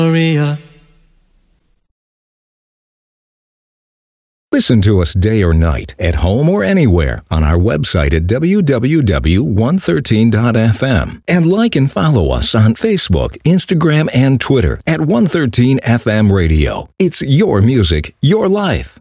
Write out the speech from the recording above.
Maria. Listen to us day or night, at home or anywhere, on our website at www.113.fm. And like and follow us on Facebook, Instagram, and Twitter at 113 FM Radio. It's your music, your life.